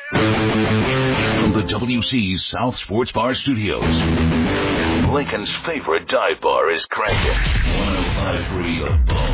From the WC South Sports Bar Studios, Lincoln's favorite dive bar is cranking. 105.3 The Bone.